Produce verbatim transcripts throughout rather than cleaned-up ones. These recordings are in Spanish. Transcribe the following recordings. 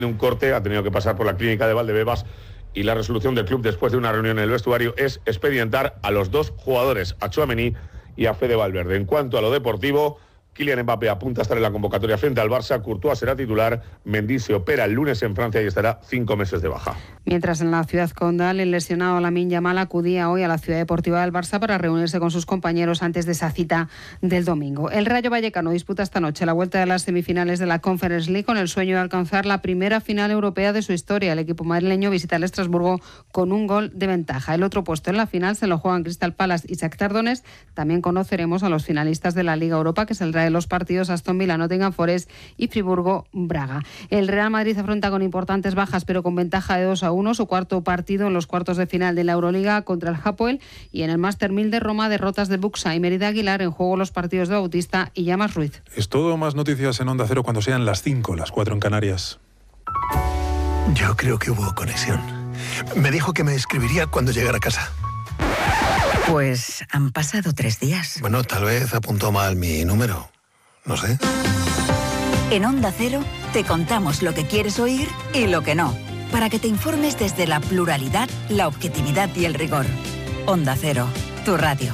De un corte, ha tenido que pasar por la clínica de Valdebebas y la resolución del club después de una reunión en el vestuario es expedientar a los dos jugadores, a Tchouaméni y a Fede Valverde. En cuanto a lo deportivo, Kylian Mbappé apunta a estar en la convocatoria frente al Barça, Courtois será titular, Mendy se opera el lunes en Francia y estará cinco meses de baja. Mientras en la ciudad condal, el lesionado Lamine Yamal acudía hoy a la ciudad deportiva del Barça para reunirse con sus compañeros antes de esa cita del domingo. El Rayo Vallecano disputa esta noche la vuelta de las semifinales de la Conference League con el sueño de alcanzar la primera final europea de su historia. El equipo madrileño visita el Estrasburgo con un gol de ventaja. El otro puesto en la final se lo juegan Crystal Palace y Shakhtar Donetsk. También conoceremos a los finalistas de la Liga Europa, que saldrá de los partidos Aston Villa, Nottingham Forest y Friburgo-Braga. El Real Madrid afronta con importantes bajas, pero con ventaja de dos a uno su cuarto partido en los cuartos de final de la Euroliga contra el Hapoel, y en el Master mil de Roma, derrotas de Buxa y Mérida Aguilar. En juego los partidos de Bautista y Llamas Ruiz. Es todo, más noticias en Onda Cero cuando sean las cinco, las cuatro en Canarias. Yo creo que hubo conexión. Me dijo que me escribiría cuando llegara a casa. Pues han pasado tres días. Bueno, tal vez apuntó mal mi número. No sé. En Onda Cero te contamos lo que quieres oír y lo que no, para que te informes desde la pluralidad, la objetividad y el rigor. Onda Cero, tu radio.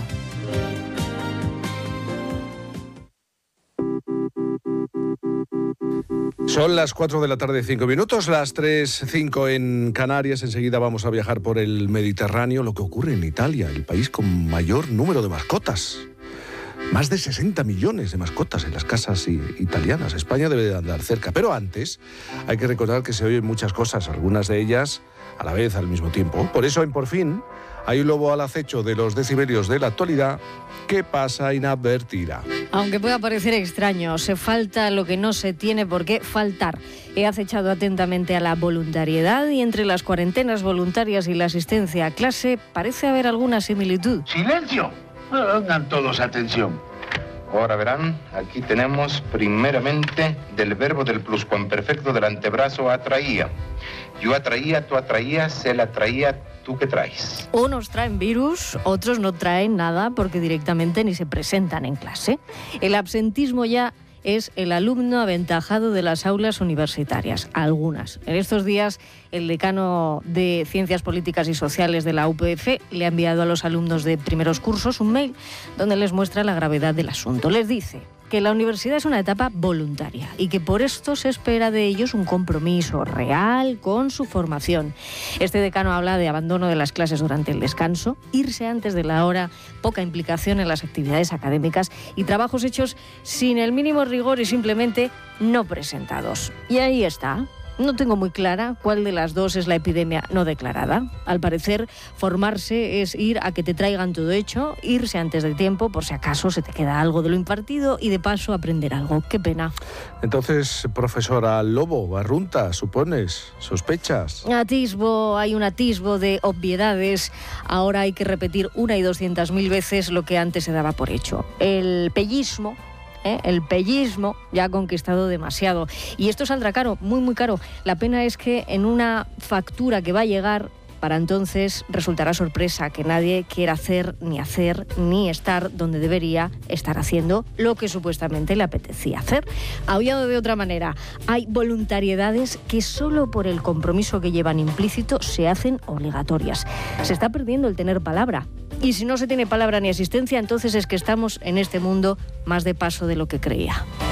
Son las cuatro de la tarde, cinco minutos, las tres, cinco en Canarias. Enseguida vamos a viajar por el Mediterráneo, lo que ocurre en Italia, el país con mayor número de mascotas. Más de sesenta millones de mascotas en las casas italianas. España debe de andar cerca. Pero antes hay que recordar que se oyen muchas cosas, algunas de ellas a la vez, al mismo tiempo. Por eso en Por Fin hay un lobo al acecho de los decibelios de la actualidad que pasa inadvertida. Aunque pueda parecer extraño, se falta lo que no se tiene por qué faltar. He acechado atentamente a la voluntariedad y entre las cuarentenas voluntarias y la asistencia a clase parece haber alguna similitud. ¡Silencio! Pongan todos atención. Ahora verán, aquí tenemos primeramente del verbo del pluscuamperfecto del antebrazo atraía. Yo atraía, tú atraías, él atraía, tú qué traes. Unos traen virus, otros no traen nada porque directamente ni se presentan en clase. El absentismo ya es el alumno aventajado de las aulas universitarias, algunas. En estos días, el decano de Ciencias Políticas y Sociales de la U P F le ha enviado a los alumnos de primeros cursos un mail donde les muestra la gravedad del asunto. Les dice que la universidad es una etapa voluntaria y que por esto se espera de ellos un compromiso real con su formación. Este decano habla de abandono de las clases durante el descanso, irse antes de la hora, poca implicación en las actividades académicas y trabajos hechos sin el mínimo rigor y simplemente no presentados. Y ahí está. No tengo muy clara cuál de las dos es la epidemia no declarada. Al parecer, formarse es ir a que te traigan todo hecho, irse antes de tiempo por si acaso se te queda algo de lo impartido y de paso aprender algo. Qué pena. Entonces, profesora Lobo, Barrunta, ¿supones? ¿Sospechas? Atisbo, hay un atisbo de obviedades. Ahora hay que repetir una y doscientas mil veces lo que antes se daba por hecho. El pellismo... ¿Eh? El pellismo ya ha conquistado demasiado. Y esto saldrá caro, muy muy caro. La pena es que en una factura que va a llegar, para entonces resultará sorpresa que nadie quiera hacer, ni hacer, ni estar donde debería estar haciendo lo que supuestamente le apetecía hacer. Aullado de otra manera, hay voluntariedades que solo por el compromiso que llevan implícito se hacen obligatorias. Se está perdiendo el tener palabra. Y si no se tiene palabra ni asistencia, entonces es que estamos en este mundo más de paso de lo que creía.